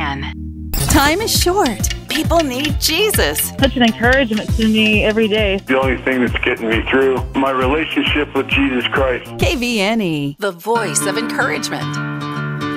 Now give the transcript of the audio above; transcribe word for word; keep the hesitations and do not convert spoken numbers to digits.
N. Time is short. People need Jesus. Such an encouragement to me every day. The only thing that's getting me through, my relationship with Jesus Christ. K V N E, the voice of encouragement.